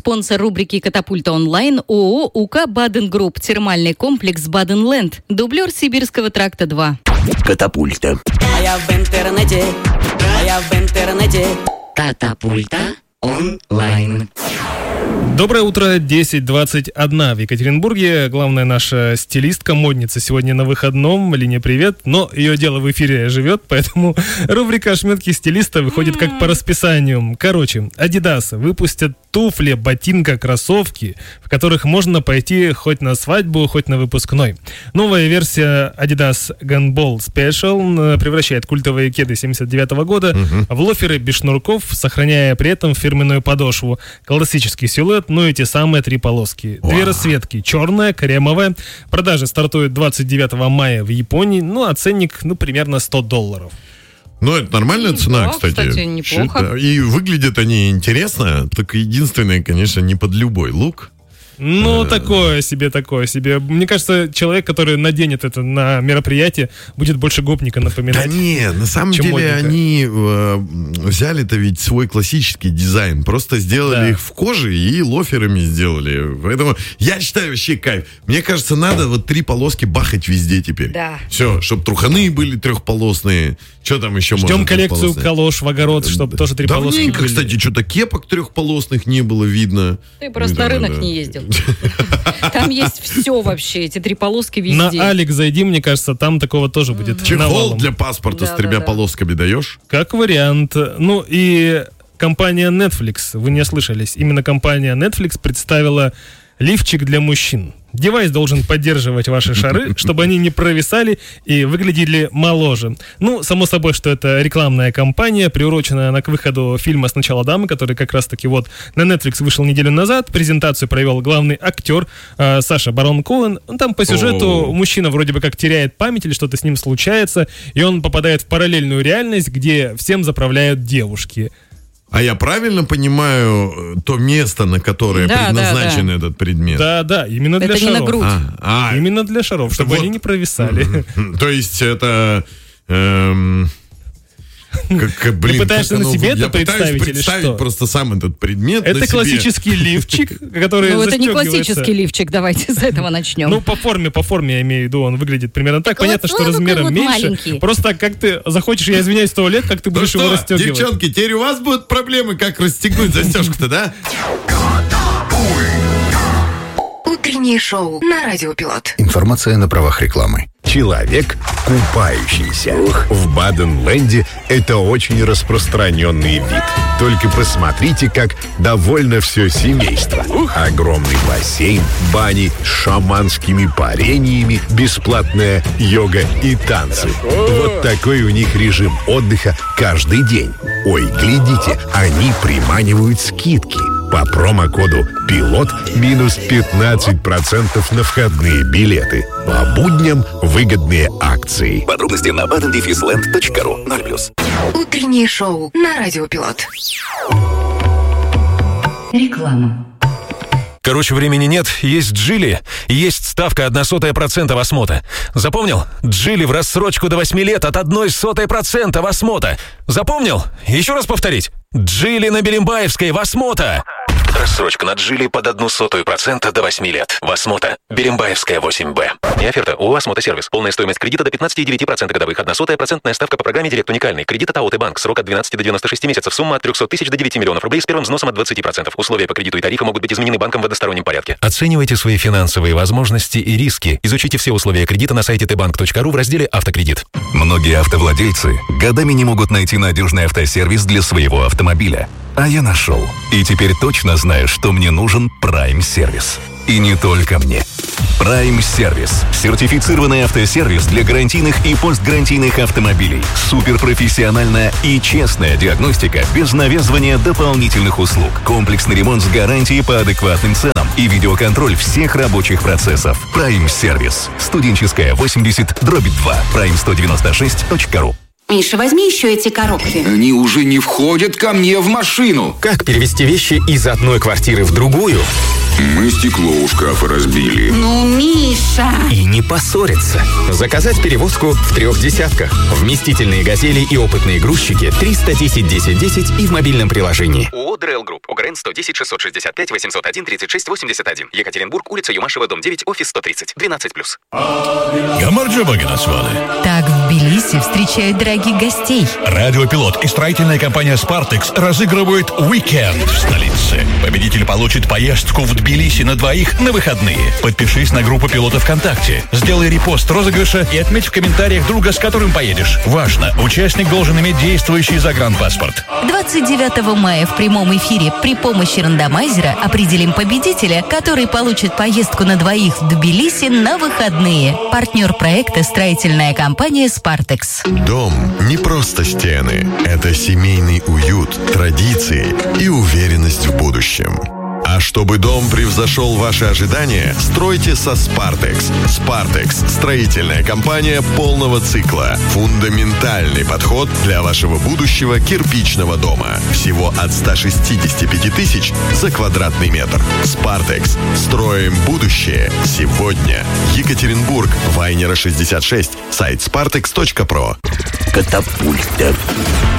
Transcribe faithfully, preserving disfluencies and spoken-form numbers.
Спонсор рубрики «Катапульта онлайн» ООО «УК Баден Групп». Термальный комплекс «Баденленд». Дублер Сибирского тракта два. Катапульта. А я в интернете, а я в интернете. Катапульта онлайн. Доброе утро, десять двадцать один в Екатеринбурге. Главная наша стилистка, модница сегодня на выходном. Лине, привет. Но ее дело в эфире живет, поэтому рубрика «Ошметки стилиста» выходит как по расписанию. Короче, Adidas выпустят туфли, ботинка, кроссовки, в которых можно пойти хоть на свадьбу, хоть на выпускной. Новая версия Adidas Gunball Special превращает культовые кеды семьдесят девятого года угу. в лоферы без шнурков, сохраняя при этом фирменную подошву. Классический силуэт, ну и те самые три полоски. Две расцветки: черная, кремовая. Продажи стартуют двадцать девятого мая в Японии. Ну, а ценник, ну, примерно сто долларов. Ну, это нормальная ну, цена, да, кстати. кстати, неплохо. И выглядят они интересно, только единственное, конечно, не под любой лук. Ну, такое себе, такое себе. Мне кажется, человек, который наденет это на мероприятие, будет больше гопника напоминать. Да не, на самом деле модника. Они э, взяли-то ведь свой классический дизайн, просто сделали да. их в коже и лоферами сделали. Поэтому я считаю вообще кайф. Мне кажется, надо вот три полоски бахать везде теперь. Да. Все, чтобы труханы были трехполосные. Что там еще можно? Ждем коллекцию калош в огород, чтобы тоже три полоски были. Давненько, кстати, что-то кепок трехполосных не было видно. Ты просто на рынок не ездил. Там есть все вообще, эти три полоски везде. На Алик зайди, мне кажется, там такого тоже будет. Чехол для паспорта да, с тремя да, да. полосками даешь? Как вариант. Ну и компания Netflix, вы не ослышались, именно компания Netflix представила лифчик для мужчин. Девайс должен поддерживать ваши шары, чтобы они не провисали и выглядели моложе. Ну, само собой, что это рекламная кампания, приуроченная она к выходу фильма «Сначала дамы», который как раз-таки вот на Netflix вышел неделю назад. Презентацию провел главный актер э, Саша Барон Коэн. Там по сюжету О-о-о. мужчина вроде бы как теряет память или что-то с ним случается, и он попадает в параллельную реальность, где всем заправляют девушки. А я правильно понимаю то место, на которое да, предназначен да, да. этот предмет? Да, да, именно для это шаров. Не на грудь. А, а, именно для шаров, чтобы вот, они не провисали. То есть это... Эм, как, блин, Ты пытаешься на себе это я представить или что? представить просто сам этот предмет. Это классический лифчик, который Ну, это не застегивается. классический лифчик, давайте с этого начнем. Ну, по форме, по форме, я имею в виду, он выглядит примерно так. Понятно, что размером меньше. Просто как ты захочешь, я извиняюсь, сто лет, как ты будешь его расстегивать. Девчонки, теперь у вас будут проблемы, как расстегнуть застежку-то, да? Утреннее шоу на Радио Пилот. Информация на правах рекламы. Человек, купающийся. Ух. В Баденленде это очень распространенный вид. Только посмотрите, как довольно все семейство. Ух. Огромный бассейн, бани с шаманскими парениями, бесплатная йога и танцы. Вот такой у них режим отдыха каждый день. Ой, глядите, они приманивают скидки. По промокоду «Пилот» минус пятнадцать процентов на входные билеты. По будням выгодные акции. Подробности на баден дефис ленд точка ру. ноль плюс. Утреннее шоу на Радио Пилот. Реклама. Короче, времени нет, есть Джили, есть ставка одна сотая процента в Осмота. Запомнил? Джили в рассрочку до восьми лет от одной сотой процента в Осмота. Запомнил? Еще раз повторить. Джили на Берембаевской в Осмота. Рассрочка на Джили под одну сотую процента до восьми лет. В Осмота. Берембаевская восемь Б. Не оферта. ООО «Осмота Сервис». Полная стоимость кредита до пятнадцать целых девять десятых процента годовых. одна сотая процентная ставка по программе «Директ уникальный». Кредит от АОТ Банк. Срок от двенадцати до девяноста шести месяцев. Сумма от трехсот тысяч до девяти миллионов рублей с первым взносом от двадцати процентов. Условия по кредиту и тарифы могут быть изменены банком в одностороннем порядке. Оценивайте свои финансовые возможности и риски. Изучите все условия кредита на сайте тэ банк точка ру в разделе «Автокредит». Многие автовладельцы годами не могут найти надежный автосервис для своего автомобиля. А я нашел. И теперь точно знаю, что мне нужен Прайм-сервис. И не только мне. Прайм-сервис. Сертифицированный автосервис для гарантийных и постгарантийных автомобилей. Суперпрофессиональная и честная диагностика без навязывания дополнительных услуг. Комплексный ремонт с гарантией по адекватным ценам и видеоконтроль всех рабочих процессов. Прайм-сервис. Студенческая, восемьдесят, дробь два. прайм сто девяносто шесть точка ру. Миша, возьми еще эти коробки. Они уже не входят ко мне в машину. Как перевести вещи из одной квартиры в другую, Мы стекло у шкафа разбили. Ну, Миша! И не поссориться. Заказать перевозку в трех десятках. Вместительные «Газели» и опытные грузчики триста десять десять десять и в мобильном приложении. ООО «ДРЭЛ Групп». ОГРН сто десять шестьсот шестьдесят пять восемьсот один тридцать шесть восемьдесят один. Екатеринбург, улица Юмашева, дом девять, офис сто тридцать. двенадцать плюс. Гамарджоба назвали. Так в Тбилиси встречают дорогих гостей. Радиопилот и строительная компания «Спартекс» разыгрывают уикенд в столице. Победитель получит поездку в Тбилиси на двоих на выходные. Подпишись на группу пилота ВКонтакте. Сделай репост розыгрыша и отметь в комментариях друга, с которым поедешь. Важно, участник должен иметь действующий загранпаспорт. двадцать девятого мая в прямом эфире при помощи рандомайзера определим победителя, который получит поездку на двоих в Тбилиси на выходные. Партнер проекта — строительная компания «Спартекс». Дом не просто стены. Это семейный уют, традиции и уверенность в будущем. А чтобы дом превзошел ваши ожидания, стройте со Спартекс. Спартекс – строительная компания полного цикла. Фундаментальный подход для вашего будущего кирпичного дома. Всего от ста шестидесяти пяти тысяч за квадратный метр. Спартекс. Строим будущее сегодня. Екатеринбург. Вайнера шестьдесят шесть. Сайт спартекс точка про. Катапульта.